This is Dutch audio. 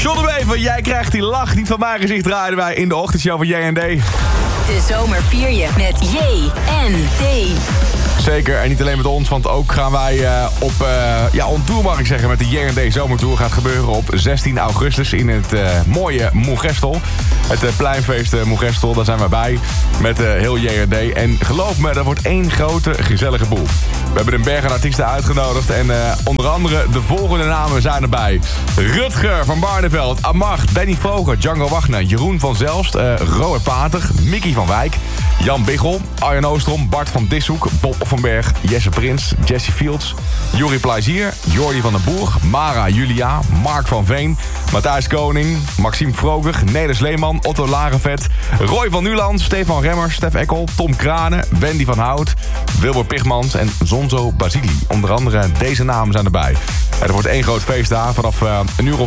John de Wever, jij krijgt die lach niet van mijn gezicht, draaien wij in de ochtendshow van J&D. De zomer vier je met J&D. Zeker, en niet alleen met ons, want ook gaan wij on tour, mag ik zeggen, met de J&D Zomertour. Gaat gebeuren op 16 augustus in het mooie Moergestel. Het pleinfeest Moergestel, daar zijn wij bij met heel J&D. En geloof me, dat wordt één grote gezellige boel. We hebben een berg aan artiesten uitgenodigd en onder andere de volgende namen zijn erbij. Rutger van Barneveld, Amach, Danny Vroger, Django Wagner, Jeroen van Zelst, Robert Pater, Mickey van Wijk, Jan Biggel, Arjen Oostrom, Bart van Dishoek, Bob van Berg, Jesse Prins, Jesse Fields, Jori Plezier, Jordi van den Boer, Mara Julia, Mark van Veen, Matthijs Koning, Maxime Vroger, Nederlands Leeman, Otto Larenvet, Roy van Nuland, Stefan Remmers, Stef Ekkel, Tom Kranen, Wendy van Hout, Wilbur Pigmans en Zonzo Basili. Onder andere deze namen zijn erbij. Er wordt één groot feest daar vanaf 1:00